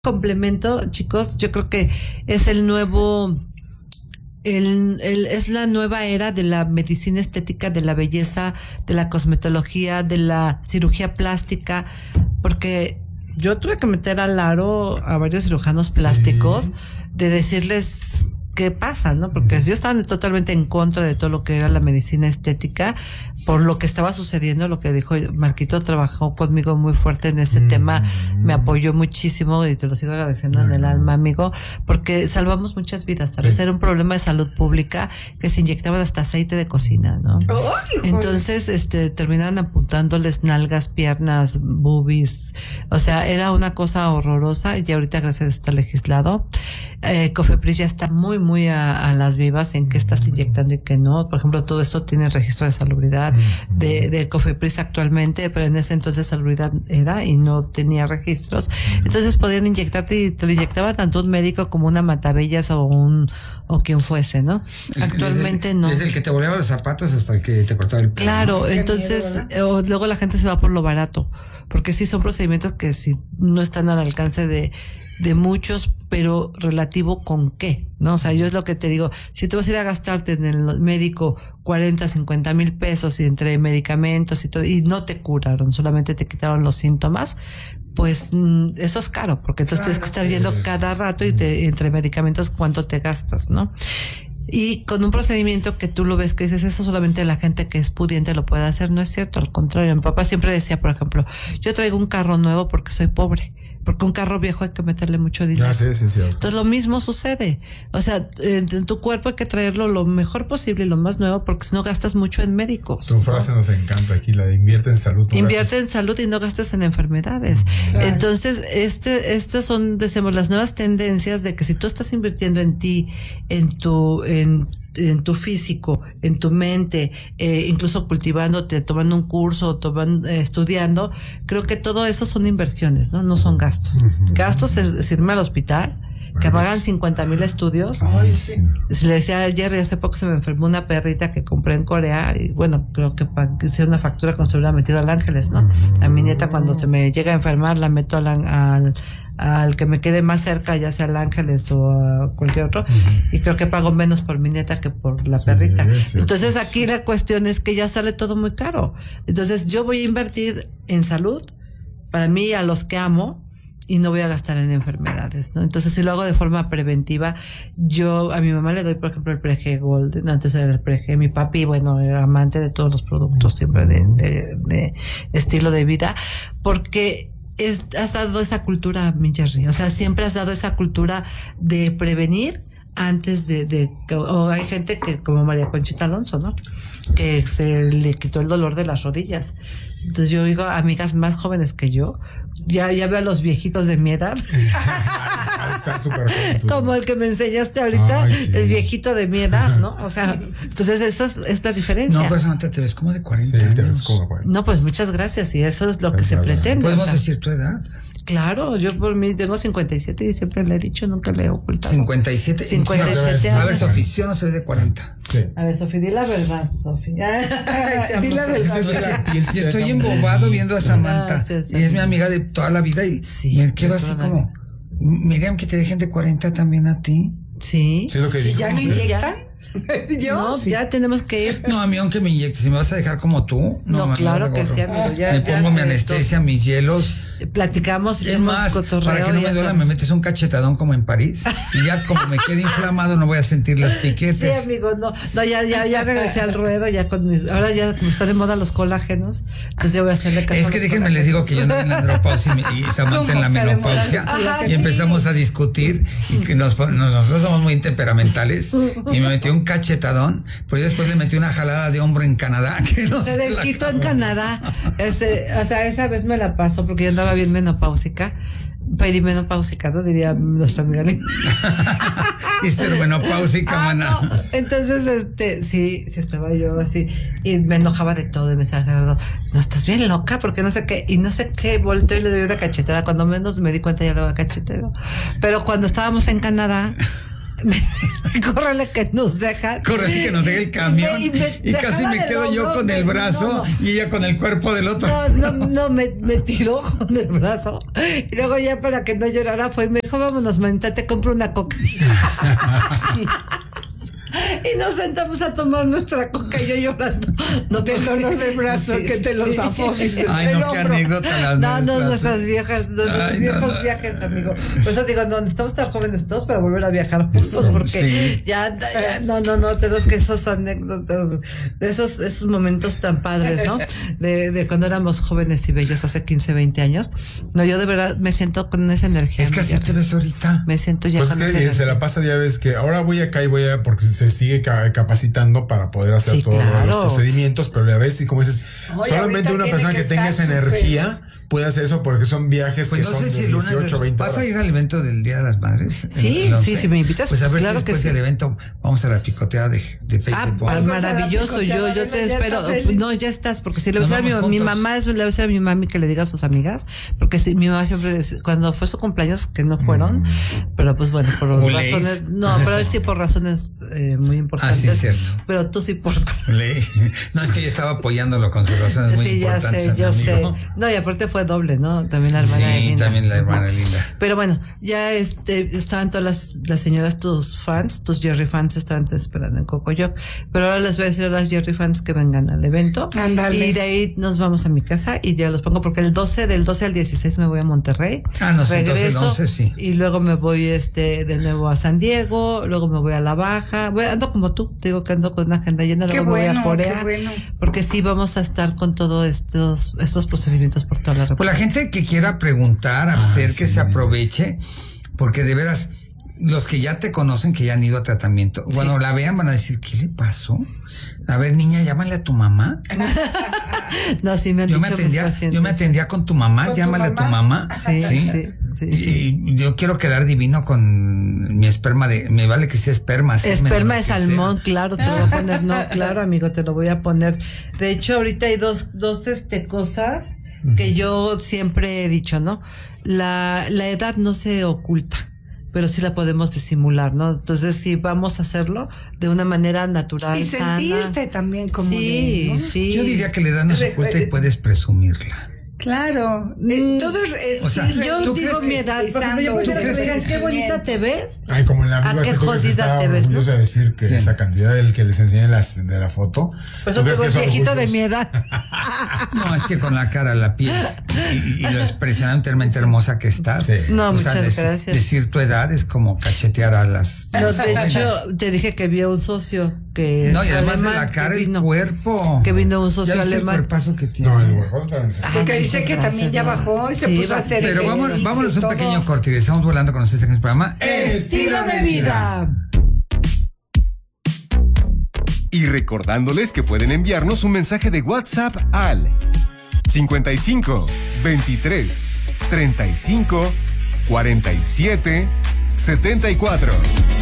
complemento, chicos, yo creo que es el nuevo, es la nueva era de la medicina estética, de la belleza, de la cosmetología, de la cirugía plástica, porque yo tuve que meter al aro a varios cirujanos plásticos de decirles qué pasa, ¿no? Porque yo estaba totalmente en contra de todo lo que era la medicina estética, por lo que estaba sucediendo, lo que dijo Marquito, trabajó conmigo muy fuerte en ese tema, me apoyó muchísimo y te lo sigo agradeciendo en el alma, amigo, porque salvamos muchas vidas, ¿sabes? Era un problema de salud pública que se inyectaban hasta aceite de cocina, ¿no? Entonces, terminaban apuntándoles nalgas, piernas, boobies, o sea, era una cosa horrorosa y ahorita gracias a Dios está legislado. Cofepris ya está muy a las vivas en qué estás inyectando y qué no. Por ejemplo, todo esto tiene registro de salubridad de Cofepris actualmente, pero en ese entonces salubridad era y no tenía registros. Entonces podían inyectarte y te lo inyectaba tanto un médico como una Matabellas o quien fuese, ¿no? Actualmente no. Desde el que te volaba los zapatos hasta el que te cortaba el pelo. Claro, entonces luego la gente se va por lo barato, porque sí son procedimientos que sí no están al alcance de muchos, pero relativo con qué, ¿no? O sea, yo es lo que te digo, si tú vas a ir a gastarte en el médico 40, 50 mil pesos y entre medicamentos y todo, y no te curaron, solamente te quitaron los síntomas, pues eso es caro, porque entonces tienes que estar yendo cada rato y entre medicamentos cuánto te gastas, ¿no? Y con un procedimiento que tú lo ves que dices, eso solamente la gente que es pudiente lo puede hacer, no es cierto, al contrario. Mi papá siempre decía, por ejemplo, yo traigo un carro nuevo porque soy pobre, porque un carro viejo hay que meterle mucho dinero. Ah, sí, cierto. Entonces lo mismo sucede, o sea, en tu cuerpo hay que traerlo lo mejor posible y lo más nuevo, porque si no gastas mucho en médicos. Tu frase nos encanta aquí, la de invierte en salud. Invierte en salud y no gastes en enfermedades. Claro. Entonces, estas son, decimos, las nuevas tendencias de que si tú estás invirtiendo en ti, en tu físico, en tu mente, incluso cultivándote, tomando un curso, estudiando, creo que todo eso son inversiones, ¿no? No son gastos. Gastos es irme al hospital, que pagan 50,000 estudios. Ay, sí. Le decía ayer, hace poco se me enfermó una perrita que compré en Corea y bueno, creo que hice una factura cuando se hubiera metido al Ángeles, ¿no? A mi nieta cuando se me llega a enfermar la meto al que me quede más cerca, ya sea al Ángeles o a cualquier otro, y creo que pago menos por mi nieta que por la perrita. Sí, entonces aquí la cuestión es que ya sale todo muy caro. Entonces yo voy a invertir en salud para mí, a los que amo, y no voy a gastar en enfermedades, ¿no? Entonces, si lo hago de forma preventiva, yo a mi mamá le doy, por ejemplo, el Prege Gold, antes era el Prege, mi papi, bueno, era amante de todos los productos siempre de estilo de vida, porque has dado esa cultura, mi Jerry, o sea, siempre has dado esa cultura de prevenir antes o hay gente que, como María Conchita Alonso, ¿no? Que se le quitó el dolor de las rodillas. Entonces yo digo, amigas más jóvenes que yo, ya veo a los viejitos de mi edad. Está súper como el que me enseñaste ahorita. Ay, sí, el viejito de mi edad, ¿no? O sea, entonces eso es la diferencia. No, pues Samantha, te ves como de 40 años. Te ves como 40. No, pues muchas gracias, y eso es lo que se pretende. ¿Podemos decir tu edad? Claro, yo por mí tengo 57 y siempre le he dicho, nunca le he ocultado. 57 años. A ver, Sofía, yo no soy de 40. Sí. A ver, Sofía, di la verdad, Sofía. Di la verdad. Yo estoy embobado viendo a Samantha. Y es mi amiga de toda la vida y me quedo así como, Miriam, que te dejen de 40 también a ti. Sí. Sí, lo que dijo. ¿Ya no inyectan? ¿Yo? No, sí. Ya tenemos que ir. No, a mí aunque me inyectes, si me vas a dejar como tú. No, claro que sí, amigo. Me pongo mi anestesia, mis hielos. Platicamos. Es más, para que no me duela, me metes un cachetadón como en París. Y ya como me quede inflamado, no voy a sentir las piquetes. Sí, amigo, no, ya regresé al ruedo, ya ahora ya como está de moda los colágenos, entonces yo voy a hacerle caso. Es que déjenme les digo que yo ando en la andropausia y Samantha en la menopausia. Y empezamos a discutir y que nosotros somos muy temperamentales y me metió un cachetadón, pero yo después le metí una jalada de hombro en Canadá. Que no se desquitó en Canadá. O sea, esa vez me la pasó porque yo andaba bien menopáusica, perimenopáusica, ¿no? Diría nuestra amiga Linda. Histermenopáusica, maná. No. Entonces, sí estaba yo así, y me enojaba de todo, y me decía, Gerardo, no, estás bien loca, porque no sé qué, y no sé qué, volteo y le doy una cachetada, cuando menos me di cuenta ya le daba cachetero. Pero cuando estábamos en Canadá, córrele que nos deja. Córrele que nos deja el camión. Y casi me quedo yo con el brazo y ella con el cuerpo del otro. No, me tiró con el brazo. Y luego ya para que no llorara fue y me dijo, vámonos, manita, te compro una coca. Y nos sentamos a tomar nuestra coca y yo llorando. No, del dolor del brazo que te lo zafó. Ay, no, qué anécdota. Nuestros viejos viajes, amigo. Por eso digo, no, estamos tan jóvenes todos para volver a viajar juntos, porque ya, no, tenemos que esas anécdotas, de esos momentos tan padres, ¿no? De cuando éramos jóvenes y bellos hace 15, 20 años. No, yo de verdad me siento con esa energía. Es que así te ves ahorita. Me siento ya pues con esa energía. Pues se la pasa, ya ves que ahora voy acá y voy a, porque se sigue capacitando para poder hacer todos los procedimientos, pero a veces, como dices, solamente una persona que tenga esa energía puede hacer eso, porque son viajes pues que no son sé si de 18, 20 horas. ¿Vas a ir al evento del Día de las Madres? Sí, si me invitas. Pues a ver claro si después del evento vamos a la picoteada de Facebook. Maravilloso, yo te espero. No, ya estás, porque si le voy a decir a mi mamá, le voy a decir a mi mami que le diga a sus amigas, porque si mi mamá siempre decía, cuando fue su cumpleaños, que no fueron, pero pues bueno, por razones, pero él sí por razones muy importantes. Ah, sí, cierto. Pero tú sí por... No, es que yo estaba apoyándolo con sus razones muy importantes. Sí, ya sé. No, y aparte fue doble, ¿no? También la hermana Linda. Sí, también la hermana Linda. Pero bueno, ya estaban todas las señoras, tus fans, tus Jerry fans estaban esperando en Cocoyoc. Pero ahora les voy a decir a las Jerry fans que vengan al evento. Ándale. Y de ahí nos vamos a mi casa y ya los pongo, porque del 12 al 16 me voy a Monterrey. No sé, entonces el 11 sí. Y luego me voy de nuevo a San Diego, luego me voy a La Baja. Ando como tú, te digo que ando con una agenda llena, luego me voy a Corea. Porque sí vamos a estar con todos estos procedimientos por toda la República. Pues la gente que quiera preguntar, hacer que se aproveche, porque de veras, los que ya te conocen, que ya han ido a tratamiento, cuando la vean van a decir, ¿qué le pasó? A ver, niña, llámale a tu mamá. No, sí me han dicho yo me atendía con tu mamá, llámale a tu mamá. Sí. Y yo quiero quedar divino con mi esperma me vale que sea esperma. Esperma de salmón, claro, te lo voy a poner. No, claro, amigo, te lo voy a poner. De hecho, ahorita hay dos cosas que yo siempre he dicho, ¿no? La edad no se oculta, pero sí la podemos disimular, ¿no? Entonces sí vamos a hacerlo de una manera natural, y sana. Sentirte también como sí, ¿no? Sí. Yo diría que la edad no se oculta y puedes presumirla. Claro, todo es, o sea, yo digo mi edad, por ejemplo, yo prefiero que me digan qué bonita te ves. Ay, como en la amiga qué jodida te ves, ¿no? A decir que esa cantidad del que les enseñé de la foto. Pues eso tengo el viejito de mi edad. No, es que con la cara, la piel y lo impresionantemente hermosa que estás. Sí. No, muchas gracias. Decir tu edad es como cachetear a las. No, de hecho, te dije que vi a un socio que. No, y además alemán, de la cara, el cuerpo. Que vino un socio alemán. El cuerpazo que tiene. No, el cuerpazo porque dice que también ya bajó y se puso a hacer. Pero vámonos un pequeño corte. Estamos volando con ustedes en el programa Estilo de Vida. Y recordándoles que pueden enviarnos un mensaje de WhatsApp al 55 23 35 47 74.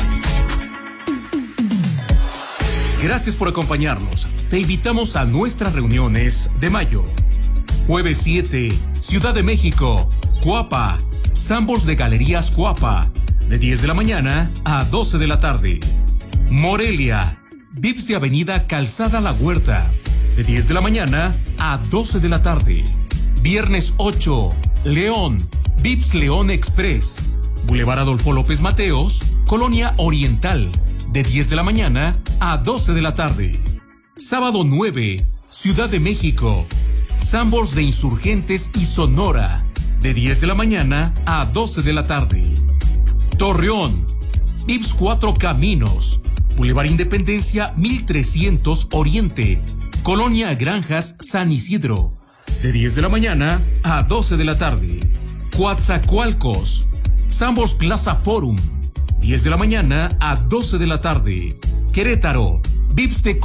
Gracias por acompañarnos. Te invitamos a nuestras reuniones de mayo. Jueves 7, Ciudad de México, Cuapa, Sanborns de Galerías Cuapa, de 10 de la mañana a 12 de la tarde. Morelia, Vips de Avenida Calzada La Huerta, de 10 de la mañana a 12 de la tarde. Viernes 8, León, Vips León Express, Boulevard Adolfo López Mateos, Colonia Oriental, de 10 de la mañana a 12 de la tarde. Sábado 9, Ciudad de México, Sanborns de Insurgentes y Sonora, de 10 de la mañana a 12 de la tarde. Torreón, Vips 4 Caminos, Boulevard Independencia 1300 Oriente, Colonia Granjas San Isidro, de 10 de la mañana a 12 de la tarde. Coatzacoalcos, Sanborns Plaza Forum, 10 de la mañana a 12 de la tarde. Querétaro, Vips de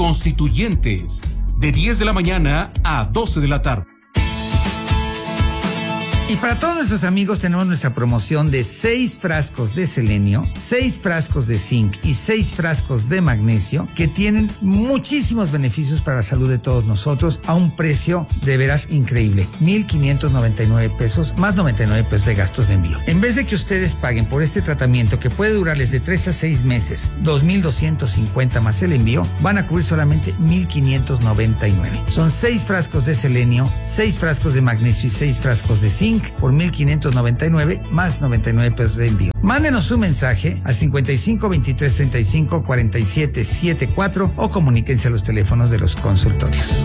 Constituyentes, de 10 de la mañana a 12 de la tarde. Y para todos nuestros amigos tenemos nuestra promoción de 6 frascos de selenio, 6 frascos de zinc y 6 frascos de magnesio que tienen muchísimos beneficios para la salud de todos nosotros a un precio de veras increíble. 1,599 pesos más 99 pesos de gastos de envío. En vez de que ustedes paguen por este tratamiento que puede durarles de 3 a 6 meses, 2,250 más el envío, van a cubrir solamente 1,599. Son 6 frascos de selenio, 6 frascos de magnesio y 6 frascos de zinc por 1,599 más 99 pesos de envío. Mándenos un mensaje al 55 23 35 47 74 o comuníquense a los teléfonos de los consultorios.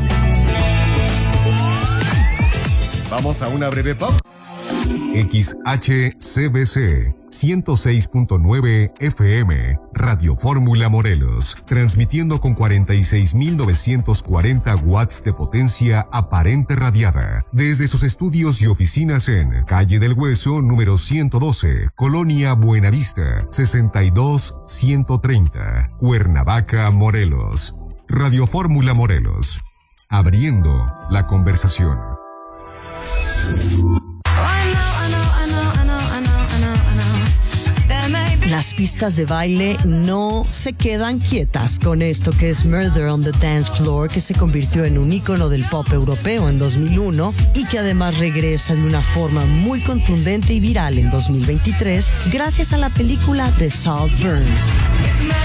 Vamos a una breve pausa. XHCBC 106.9 FM, Radio Fórmula Morelos, transmitiendo con 46.940 watts de potencia aparente radiada, desde sus estudios y oficinas en Calle del Hueso, número 112, Colonia Buenavista, 62-130, Cuernavaca, Morelos. Radio Fórmula Morelos, abriendo la conversación. Las pistas de baile no se quedan quietas con esto que es Murder on the Dance Floor, que se convirtió en un ícono del pop europeo en 2001 y que además regresa de una forma muy contundente y viral en 2023 gracias a la película The Saltburn.